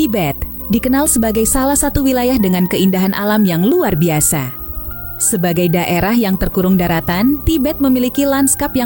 Tibet dikenal sebagai salah satu wilayah dengan keindahan alam yang luar biasa. Sebagai daerah yang terkurung daratan, Tibet memiliki lanskap yang